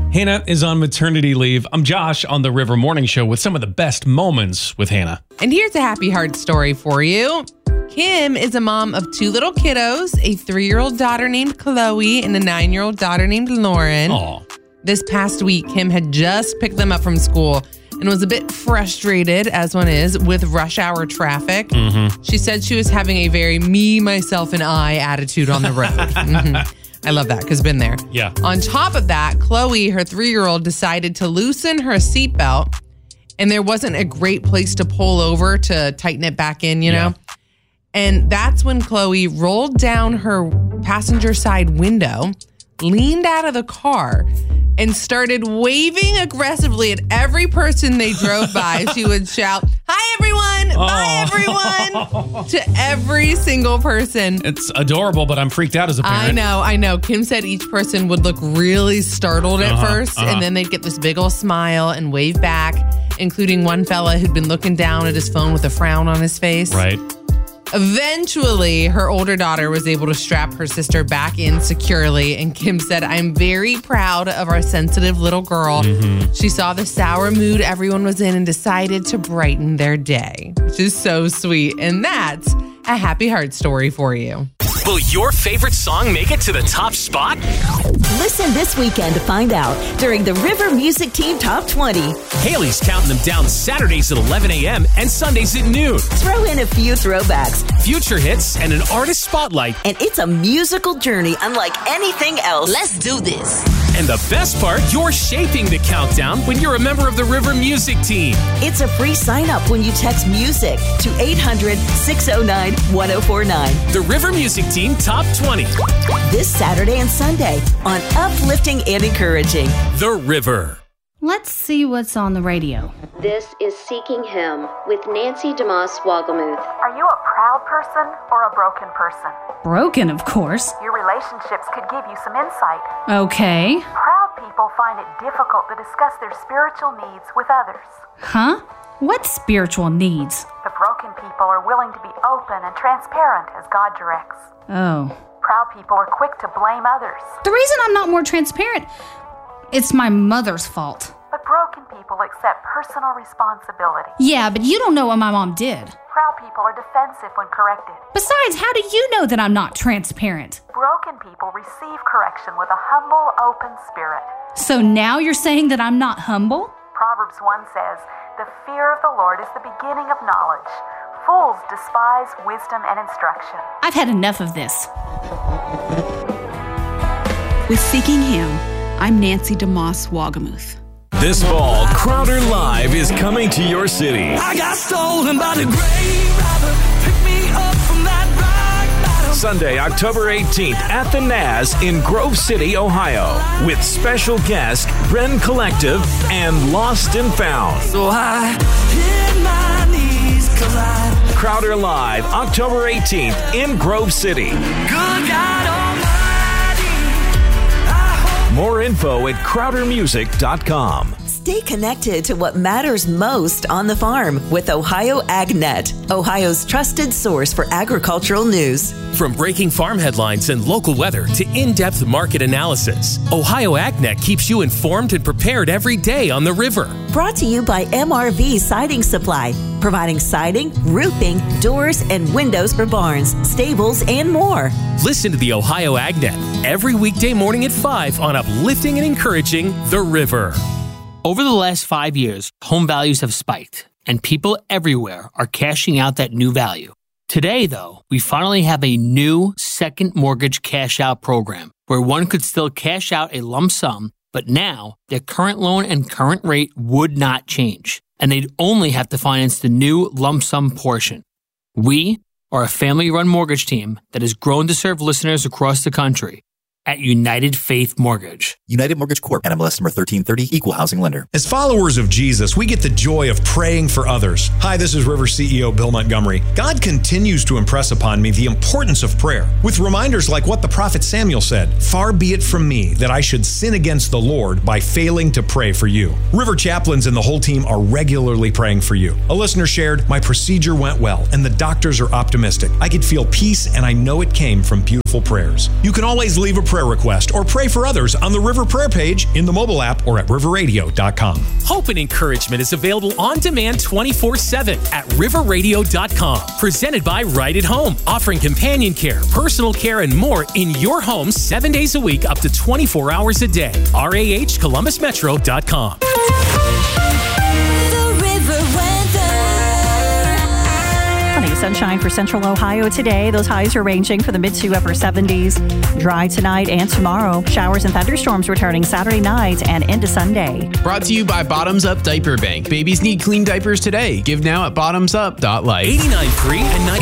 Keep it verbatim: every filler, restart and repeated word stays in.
Hannah is on maternity leave. I'm Josh on the River Morning Show with some of the best moments with Hannah. And here's a happy heart story for you. Kim is a mom of two little kiddos, a three-year-old daughter named Chloe and a nine-year-old daughter named Lauren. Aw. This past week, Kim had just picked them up from school and was a bit frustrated, as one is, with rush hour traffic. Mm-hmm. She said she was having a very me, myself, and I attitude on the road. mm-hmm. I love that because I've been there. Yeah. On top of that, Chloe, her three-year-old, decided to loosen her seatbelt, and there wasn't a great place to pull over to tighten it back in, you know? Yeah. And that's when Chloe rolled down her passenger side window, leaned out of the car, and started waving aggressively at every person they drove by. She would shout, "Hi, everyone! Bye, everyone!" to every single person. It's adorable, but I'm freaked out as a parent. I know, I know. Kim said each person would look really startled at uh-huh, first, uh-huh. and then they'd get this big old smile and wave back, including one fella who'd been looking down at his phone with a frown on his face. Right. Eventually, her older daughter was able to strap her sister back in securely, and Kim said, "I'm very proud of our sensitive little girl." Mm-hmm. She saw the sour mood everyone was in and decided to brighten their day, which is so sweet. And that's a happy heart story for you. Will your favorite song make it to the top spot? Listen this weekend to find out during the River Music Team Top twenty. Haley's counting them down Saturdays at eleven a.m. and Sundays at noon. Throw in a few throwbacks, future hits, and an artist spotlight. And it's a musical journey unlike anything else. Let's do this. And the best part, you're shaping the countdown when you're a member of the River Music Team. It's a free sign-up when you text MUSIC to eight hundred, six oh nine, one oh four nine. The River Music Team Top twenty. This Saturday and Sunday on Uplifting and Encouraging. The River. Let's see what's on the radio. This is Seeking Him with Nancy DeMoss Wogelmuth. Are you a proud person or a broken person? Broken, of course. Your relationships could give you some insight. Okay. Proud people find it difficult to discuss their spiritual needs with others. Huh? What spiritual needs? The broken people are willing to be open and transparent as God directs. Oh. Proud people are quick to blame others. The reason I'm not more transparent, it's my mother's fault. But broken people accept personal responsibility. Yeah, but you don't know what my mom did. Proud people are defensive when corrected. Besides, how do you know that I'm not transparent? Broken people receive correction with a humble, open spirit. So now you're saying that I'm not humble? Proverbs one says, "The fear of the Lord is the beginning of knowledge. Fools despise wisdom and instruction." I've had enough of this. With Seeking Him, I'm Nancy DeMoss Wogelmuth. This fall, Crowder Live is coming to your city. I got stolen by the grave robber. Pick me up from that rock bottom. Sunday, October eighteenth at the Naz in Grove City, Ohio, with special guest Bren Collective and Lost and Found. So I hit my knees collide. Crowder Live, October eighteenth in Grove City. Good God Almighty. More info at crowder music dot com. Stay connected to what matters most on the farm with Ohio AgNet, Ohio's trusted source for agricultural news. From breaking farm headlines and local weather to in-depth market analysis, Ohio AgNet keeps you informed and prepared every day on the river. Brought to you by M R V Siding Supply, providing siding, roofing, doors, and windows for barns, stables, and more. Listen to the Ohio AgNet every weekday morning at five on Uplifting and Encouraging the River. Over the last five years, home values have spiked, and people everywhere are cashing out that new value. Today, though, we finally have a new second mortgage cash out program where one could still cash out a lump sum, but now their current loan and current rate would not change, and they'd only have to finance the new lump sum portion. We are a family-run mortgage team that has grown to serve listeners across the country at United Faith Mortgage. United Mortgage Corp. N M L S number thirteen thirty, Equal Housing Lender. As followers of Jesus, we get the joy of praying for others. Hi, this is River C E O Bill Montgomery. God continues to impress upon me the importance of prayer with reminders like what the prophet Samuel said, "Far be it from me that I should sin against the Lord by failing to pray for you." River chaplains and the whole team are regularly praying for you. A listener shared, "My procedure went well and the doctors are optimistic. I could feel peace and I know it came from beautiful prayers." You can always leave a prayer prayer request or pray for others on the River Prayer page in the mobile app or at river radio dot com. Hope and Encouragement is available on demand twenty-four seven at river radio dot com. Presented by Right at Home, offering companion care, personal care, and more in your home seven days a week up to twenty-four hours a day. R A H Columbus Metro dot com. Plenty of sunshine for Central Ohio today. Those highs are ranging from the mid to upper seventies. Dry tonight and tomorrow. Showers and thunderstorms returning Saturday night and into Sunday. Brought to you by Bottoms Up Diaper Bank. Babies need clean diapers today. Give now at bottoms up dot life. eighty-nine point three and